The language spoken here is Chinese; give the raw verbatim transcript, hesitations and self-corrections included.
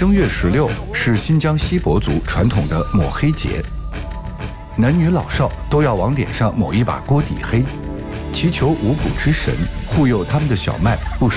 正月十六是新疆锡伯族传统的抹黑节，男女老少都要往脸上抹一把锅底黑，祈求五谷之神护佑他们的小麦不